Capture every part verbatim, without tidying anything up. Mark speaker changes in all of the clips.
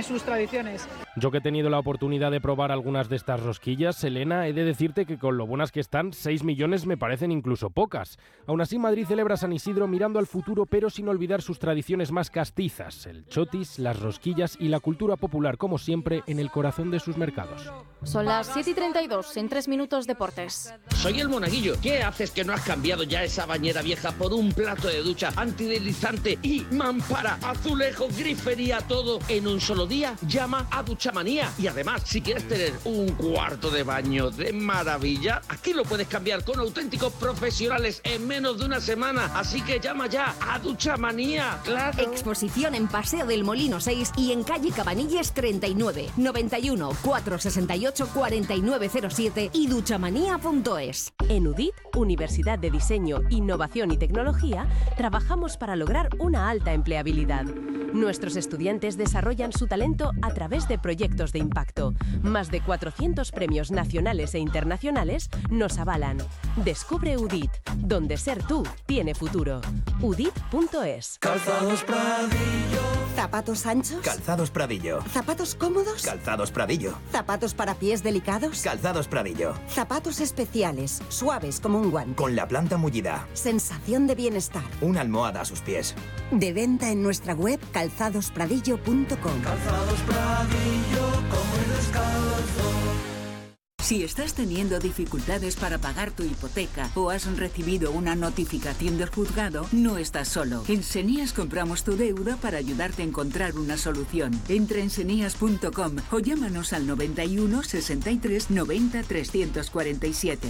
Speaker 1: en sus tradiciones.
Speaker 2: Yo que he tenido la oportunidad de probar algunas de estas rosquillas, Elena, he de decirte que con lo buenas que están, seis millones me parecen incluso pocas. Aún así, Madrid celebra San Isidro mirando al futuro, pero sin olvidar sus tradiciones más castizas, el chotis, las rosquillas y la cultura popular, como siempre, en el corazón de sus mercados.
Speaker 3: Son las siete y treinta y dos, en tres minutos deportes.
Speaker 4: Soy el Monaguillo. ¿Qué haces que no has cambiado ya esa bañera vieja por un plato de ducha antideslizante y mampara, azulejo, grifería, todo en un solo día? Llama a Duchamanía. Y además, si quieres tener un cuarto de baño de maravilla, aquí lo puedes cambiar con auténticos profesionales en menos de una semana. Así que llama ya a Duchamanía. ¡Claro!
Speaker 5: Exposición en Paseo del Molino seis y en calle Cabanilles treinta y nueve, noventa y uno, cuatrocientos sesenta y ocho, cuarenta y nueve cero siete y duchamanía punto es.
Speaker 6: En U D I T, Universidad de Diseño, Innovación y Tecnología, trabajamos para lograr una alta empleabilidad. Nuestros estudiantes desarrollan su talento a través de proyectos de impacto. Más de cuatrocientos premios nacionales e internacionales nos avalan. Descubre U D I T, donde ser tú tiene futuro. U D I T punto es.
Speaker 7: Calzados Pradillo.
Speaker 8: ¿Zapatos anchos?
Speaker 7: Calzados Pradillo.
Speaker 8: ¿Zapatos cómodos?
Speaker 7: Calzados Pradillo.
Speaker 8: ¿Zapatos para pies delicados?
Speaker 7: Calzados Pradillo.
Speaker 8: Zapatos especiales, suaves como un guante.
Speaker 7: Con la planta mullida.
Speaker 8: Sensación de bienestar.
Speaker 7: Una almohada a sus pies.
Speaker 8: De venta en nuestra web calzados pradillo punto com.
Speaker 7: Calzados Pradillo, como el descalzo.
Speaker 9: Si estás teniendo dificultades para pagar tu hipoteca o has recibido una notificación del juzgado, no estás solo. En Senías compramos tu deuda para ayudarte a encontrar una solución. Entra en senías punto com o llámanos al noventa y uno, sesenta y tres, noventa, trescientos cuarenta y siete.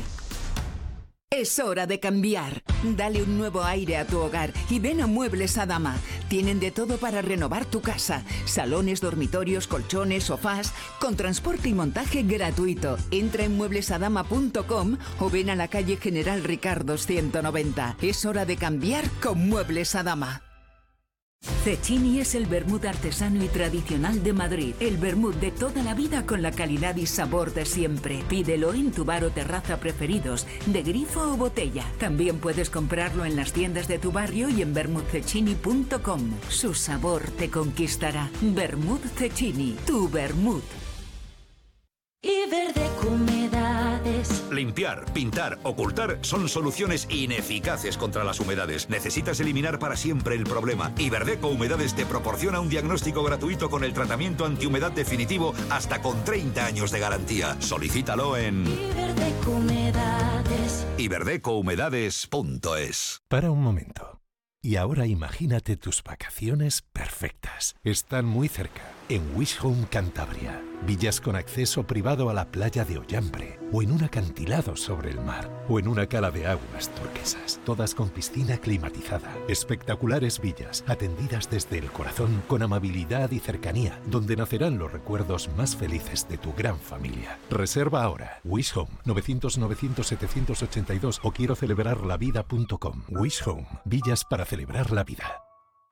Speaker 9: Es hora de cambiar. Dale un nuevo aire a tu hogar y ven a Muebles Adama. Tienen de todo para renovar tu casa. Salones, dormitorios, colchones, sofás, con transporte y montaje gratuito. Entra en muebles adama punto com o ven a la calle General Ricardo ciento noventa. Es hora de cambiar con Muebles Adama. Cecchini es el vermut artesano y tradicional de Madrid. El vermut de toda la vida con la calidad y sabor de siempre. Pídelo en tu bar o terraza preferidos, de grifo o botella. También puedes comprarlo en las tiendas de tu barrio y en vermut cecchini punto com. Su sabor te conquistará. Vermut Cecchini, tu vermut.
Speaker 10: Iberdeco Humedades.
Speaker 11: Limpiar, pintar, ocultar son soluciones ineficaces contra las humedades. Necesitas eliminar para siempre el problema. Iberdeco Humedades te proporciona un diagnóstico gratuito con el tratamiento antihumedad definitivo hasta con treinta años de garantía. Solicítalo en
Speaker 10: Iberdeco Humedades.
Speaker 11: iberdeco humedades punto es.
Speaker 12: Para un momento. Y ahora imagínate tus vacaciones perfectas. Están muy cerca, en Wish Home Cantabria. Villas con acceso privado a la playa de Ollambre, o en un acantilado sobre el mar, o en una cala de aguas turquesas, todas con piscina climatizada. Espectaculares villas, atendidas desde el corazón, con amabilidad y cercanía, donde nacerán los recuerdos más felices de tu gran familia. Reserva ahora. Wish Home, novecientos, novecientos, setecientos ochenta y dos o quiero celebrar la vida punto com. Wish Home, villas para celebrar la vida.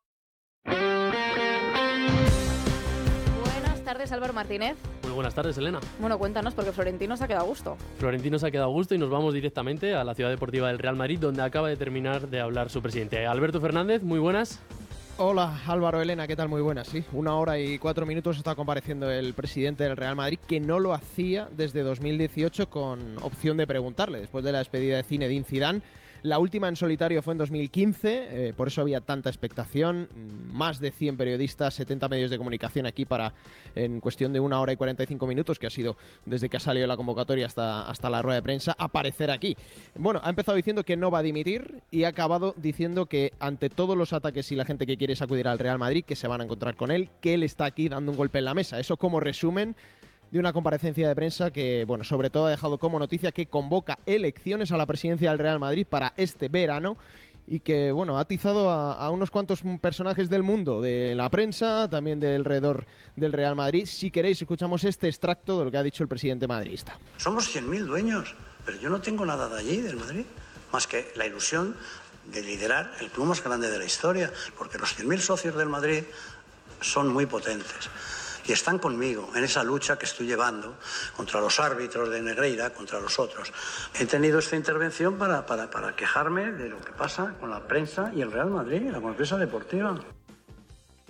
Speaker 3: Buenas tardes, Álvaro Martínez.
Speaker 13: Muy buenas tardes, Elena.
Speaker 3: Bueno, cuéntanos, porque Florentino se ha quedado a gusto.
Speaker 13: Florentino se ha quedado a gusto y nos vamos directamente a la ciudad deportiva del Real Madrid, donde acaba de terminar de hablar su presidente. Alberto Fernández, muy buenas.
Speaker 14: Hola, Álvaro, Elena, ¿qué tal? Muy buenas, sí. Una hora y cuatro minutos está compareciendo el presidente del Real Madrid, que no lo hacía desde dos mil dieciocho con opción de preguntarle, después de la despedida de Zinedine Zidane. La última en solitario fue en dos mil quince, eh, por eso había tanta expectación. Más de cien periodistas, setenta medios de comunicación aquí para, en cuestión de una hora y cuarenta y cinco minutos, que ha sido desde que ha salido la convocatoria hasta, hasta la rueda de prensa, aparecer aquí. Bueno, ha empezado diciendo que no va a dimitir y ha acabado diciendo que ante todos los ataques y la gente que quiere sacudir al Real Madrid, que se van a encontrar con él, que él está aquí dando un golpe en la mesa. Eso como resumen de una comparecencia de prensa que, bueno, sobre todo ha dejado como noticia que convoca elecciones a la presidencia del Real Madrid para este verano y que, bueno, ha atizado a, a unos cuantos personajes del mundo, de la prensa, también del alrededor del Real Madrid. Si queréis, escuchamos este extracto de lo que ha dicho el presidente madridista.
Speaker 15: Somos cien mil dueños, pero yo no tengo nada de allí, del Madrid, más que la ilusión de liderar el club más grande de la historia, porque los cien mil socios del Madrid son muy potentes. Y están conmigo en esa lucha que estoy llevando contra los árbitros de Negreira, contra los otros. He tenido esta intervención para, para, para quejarme de lo que pasa con la prensa y el Real Madrid, la prensa deportiva.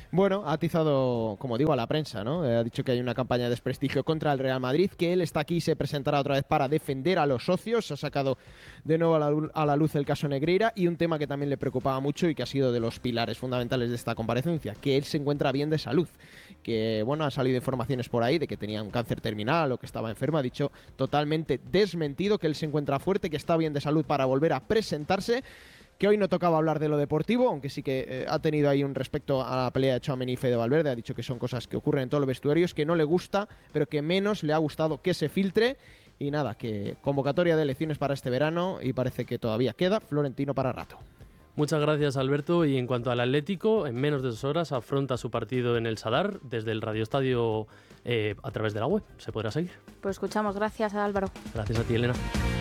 Speaker 14: Bueno, ha atizado, como digo, a la prensa, ¿no? Ha dicho que hay una campaña de desprestigio contra el Real Madrid, que él está aquí y se presentará otra vez para defender a los socios. Ha sacado de nuevo a la, a la luz el caso Negreira y un tema que también le preocupaba mucho y que ha sido de los pilares fundamentales de esta comparecencia, que él se encuentra bien de salud. Que, bueno, han salido informaciones por ahí de que tenía un cáncer terminal o que estaba enfermo. Ha dicho totalmente desmentido, que él se encuentra fuerte, que está bien de salud para volver a presentarse. Que hoy no tocaba hablar de lo deportivo, aunque sí que eh, ha tenido ahí un respecto a la pelea de Tchouaméni y Fede Valverde. Ha dicho que son cosas que ocurren en todos los vestuarios, que no le gusta, pero que menos le ha gustado que se filtre. Y nada, que convocatoria de elecciones para este verano y parece que todavía queda Florentino para rato.
Speaker 13: Muchas gracias, Alberto. Y en cuanto al Atlético, en menos de dos horas afronta su partido en el Sadar desde el radioestadio eh, a través de la web. ¿Se podrá seguir?
Speaker 3: Pues escuchamos. Gracias, Álvaro.
Speaker 13: Gracias a ti, Elena.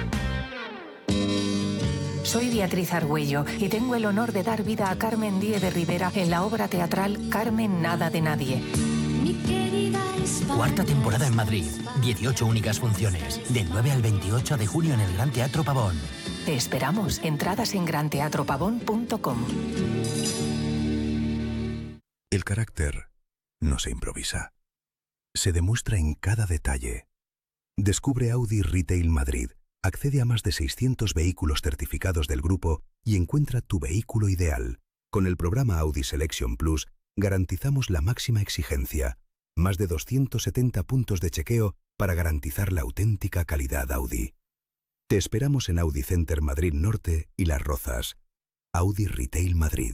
Speaker 1: Soy Beatriz Argüello y tengo el honor de dar vida a Carmen Díez de Rivera en la obra teatral Carmen Nada de Nadie.
Speaker 16: Cuarta temporada en Madrid, dieciocho únicas funciones, del nueve al veintiocho de junio en el Gran Teatro Pavón.
Speaker 1: Te esperamos. Entradas en gran teatro pavón punto com.
Speaker 17: El carácter no se improvisa. Se demuestra en cada detalle. Descubre Audi Retail Madrid. Accede a más de seiscientos vehículos certificados del grupo y encuentra tu vehículo ideal. Con el programa Audi Selection Plus garantizamos la máxima exigencia. Más de doscientos setenta puntos de chequeo para garantizar la auténtica calidad Audi. Te esperamos en Audi Center Madrid Norte y Las Rozas. Audi Retail Madrid.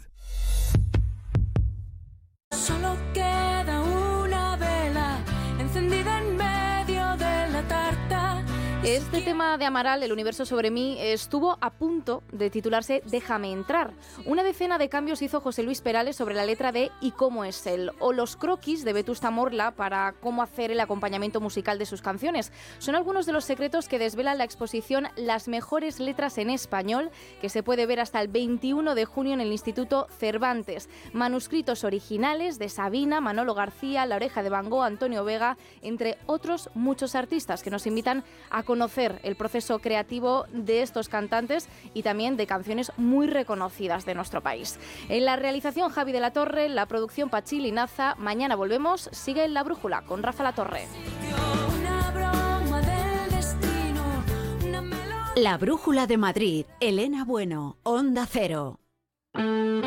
Speaker 10: Solo queda una vela encendida en medio de la tarta.
Speaker 3: Este tema de Amaral, El universo sobre mí, estuvo a punto de titularse Déjame entrar. Una decena de cambios hizo José Luis Perales sobre la letra de Y cómo es él, o los croquis de Vetusta Morla para cómo hacer el acompañamiento musical de sus canciones. Son algunos de los secretos que desvelan la exposición Las mejores letras en español, que se puede ver hasta el veintiuno de junio en el Instituto Cervantes. Manuscritos originales de Sabina, Manolo García, La oreja de Van Gogh, Antonio Vega, entre otros muchos artistas que nos invitan a conocer conocer el proceso creativo de estos cantantes y también de canciones muy reconocidas de nuestro país. En la realización, Javi de la Torre, la producción Pachi Linaza. Mañana volvemos. Sigue en La Brújula con Rafa La Torre.
Speaker 5: La Brújula de Madrid. Elena Bueno, Onda Cero.